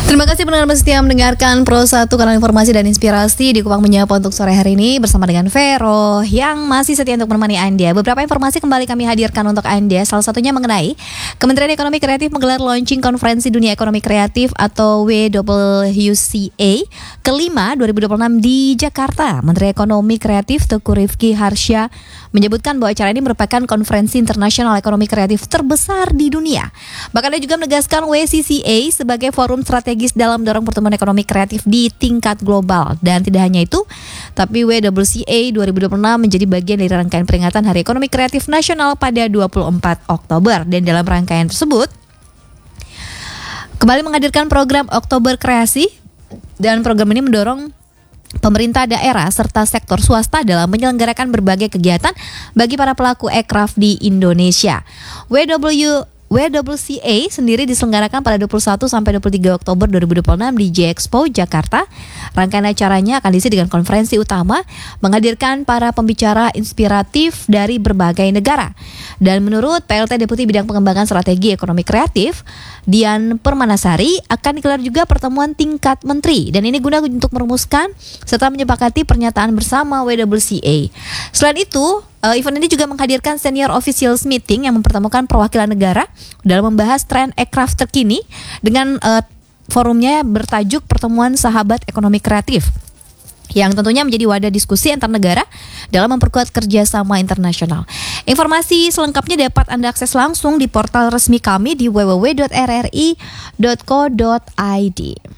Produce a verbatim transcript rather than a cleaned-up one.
Terima kasih pendengar setia mendengarkan Pro satu, kanal informasi dan inspirasi di Kupang Menyapa untuk sore hari ini bersama dengan Vero yang masih setia untuk menemani Anda. Beberapa informasi kembali kami hadirkan untuk Anda, salah satunya mengenai Kementerian Ekonomi Kreatif menggelar launching Konferensi Dunia Ekonomi Kreatif atau W W C A kelima dua ribu dua puluh enam di Jakarta. Menteri Ekonomi Kreatif Teuku Rifki Harsha menyebutkan bahwa acara ini merupakan konferensi internasional ekonomi kreatif terbesar di dunia. Bahkan dia juga menegaskan W W C A sebagai forum strategis dalam dorong pertumbuhan ekonomi kreatif di tingkat global. Dan tidak hanya itu, tapi W W C A dua ribu dua puluh enam menjadi bagian dari rangkaian peringatan Hari Ekonomi Kreatif Nasional pada dua puluh empat Oktober. Dan dalam rangkaian tersebut kembali menghadirkan program Oktober Kreasi, dan program ini mendorong pemerintah daerah serta sektor swasta dalam menyelenggarakan berbagai kegiatan bagi para pelaku ekraf di Indonesia. W W W W C A sendiri diselenggarakan pada dua puluh satu sampai dua puluh tiga Oktober dua ribu dua puluh enam di J Expo Jakarta. Rangkaian acaranya akan diisi dengan konferensi utama menghadirkan para pembicara inspiratif dari berbagai negara. Dan menurut P L T Deputi Bidang Pengembangan Strategi Ekonomi Kreatif Dian Permanasari, akan digelar juga pertemuan tingkat menteri, dan ini guna untuk merumuskan serta menyepakati pernyataan bersama W W C A. Selain itu, Uh, event ini juga menghadirkan senior officials meeting yang mempertemukan perwakilan negara dalam membahas tren ekraf terkini dengan uh, forumnya bertajuk Pertemuan Sahabat Ekonomi Kreatif, yang tentunya menjadi wadah diskusi antar negara dalam memperkuat kerjasama internasional. Informasi selengkapnya dapat Anda akses langsung di portal resmi kami di w w w dot r r i dot co dot i d.